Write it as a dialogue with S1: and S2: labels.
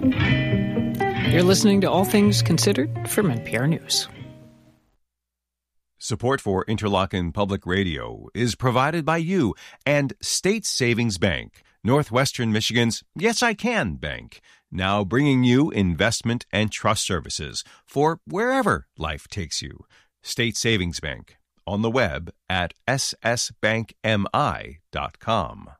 S1: You're listening to All Things Considered from NPR News.
S2: Support for Interlochen Public Radio is provided by you and State Savings Bank, Northwestern Michigan's Yes I Can Bank, now bringing you investment and trust services for wherever life takes you. State Savings Bank, on the web at ssbankmi.com.